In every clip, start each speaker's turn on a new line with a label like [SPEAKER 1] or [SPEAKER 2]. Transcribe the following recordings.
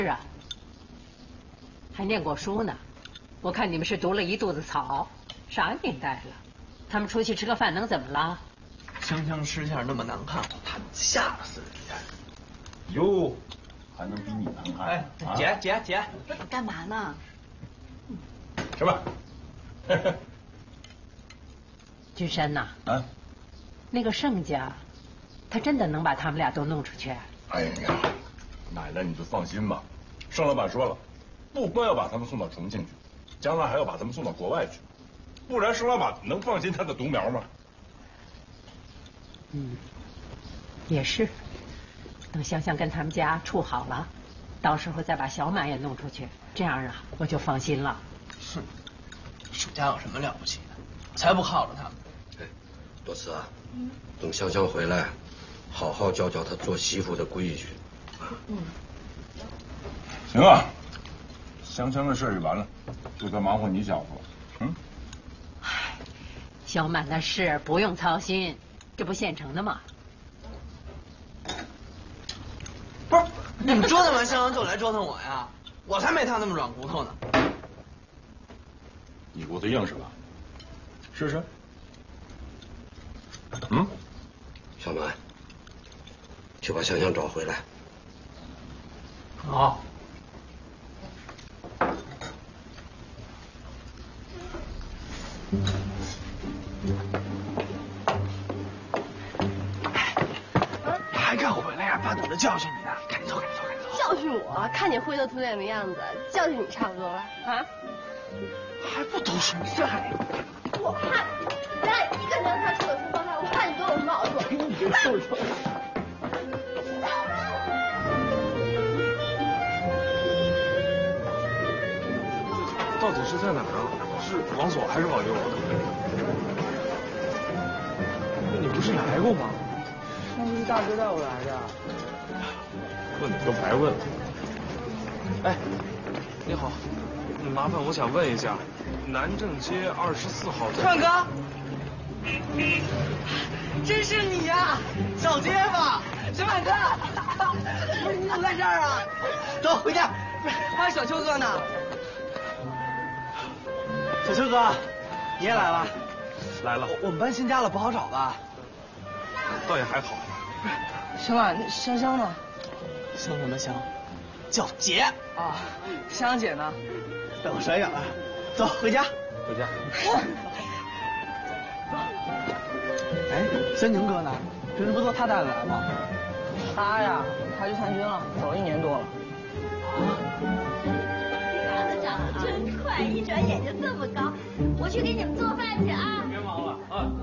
[SPEAKER 1] 是啊，还念过书呢。我看你们是读了一肚子草，啥年代了？他们出去吃个饭能怎么了？
[SPEAKER 2] 香香吃相那么难看，他吓死人！
[SPEAKER 3] 哟，还能比你难看？
[SPEAKER 2] 哎，姐，
[SPEAKER 4] 干嘛呢？
[SPEAKER 3] 吃饭。
[SPEAKER 1] 君山呐，
[SPEAKER 3] 啊，
[SPEAKER 1] 那个盛家，他真的能把他们俩都弄出去？
[SPEAKER 3] 哎呀，奶奶你就放心吧，盛老板说了，不光要把他们送到重庆去，将来还要把他们送到国外去，不然盛老板能放心他的独苗吗？
[SPEAKER 1] 嗯，也是。等香香跟他们家处好了，到时候再把小满也弄出去，这样啊，我就放心了。
[SPEAKER 2] 是，盛家有什么了不起的？我才不靠着他们。
[SPEAKER 5] 哎，多慈啊，等香香回来，好好教教她做媳妇的规矩。
[SPEAKER 3] 行啊，香香的事儿就完了，就该忙活你小子了。嗯。
[SPEAKER 1] 唉，小满的事不用操心，这不现成的吗？
[SPEAKER 2] 不是，你们折腾完香香就来折腾我呀？我才没他那么软骨头呢。
[SPEAKER 3] 你骨头硬是吧？试试。嗯。
[SPEAKER 5] 小满，去把香香找回来。
[SPEAKER 2] 好。还敢回来呀？爸等着教训你呢！赶紧走，赶紧走，赶紧走！
[SPEAKER 6] 教训我，看你灰头土脸的样子，教训你差不多了啊！
[SPEAKER 2] 还不都是你害的！
[SPEAKER 6] 我怕咱俩一个人他说有什么方法，我怕你对我冒错。
[SPEAKER 2] 你这臭臭！
[SPEAKER 7] 到底是在哪儿啊？是往左还是往右啊？那你不是来过吗？
[SPEAKER 2] 那不是大哥带我来的。
[SPEAKER 7] 问你都白问了。哎，你好，麻烦我想问一下，南正街24号。
[SPEAKER 2] 川哥，真是你呀，小街坊，小满哥，不是你怎么在这儿啊？走，回家。还有小秋哥呢。小秋哥，你也来了？
[SPEAKER 7] 来了。
[SPEAKER 2] 我们搬新家了，不好找吧？
[SPEAKER 7] 倒也还好。
[SPEAKER 2] 行了，那香香呢？香什么香？叫姐啊。香香姐呢？被我甩远了。走，回家。
[SPEAKER 7] 回家。
[SPEAKER 2] 哎，森宁哥呢？平时不都他带的来吗？他呀，他去参军了，走了1年多了。
[SPEAKER 6] 儿子长得真快，一转眼就这么高。我去给你们做饭去啊！
[SPEAKER 7] 别忙了啊。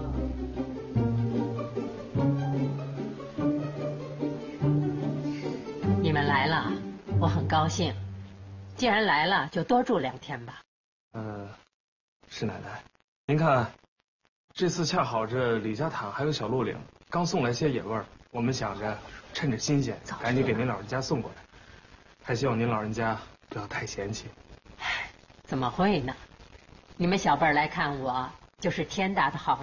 [SPEAKER 1] 你们来了，我很高兴。既然来了，就多住2天吧。
[SPEAKER 7] 是奶奶，您看，这次恰好这李家塘还有小鹿岭刚送来些野味儿，我们想着趁着新鲜，赶紧给您老人家送过来。还希望您老人家不要太嫌弃。
[SPEAKER 1] 怎么会呢？你们小辈儿来看我，就是天大的好